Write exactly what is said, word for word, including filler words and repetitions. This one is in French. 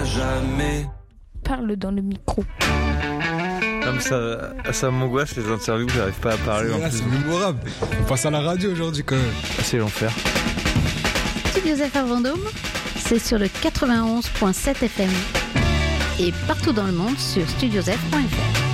jamais. Parle dans le micro. Non mais ça, ça m'angoisse les interviews, j'arrive pas à parler. C'est, en là, plus. c'est mémorable. On passe à la radio aujourd'hui quand même. C'est l'enfer. Studio F R Vendôme, c'est sur le quatre-vingt-onze virgule sept F M et partout dans le monde sur studiosf point f r.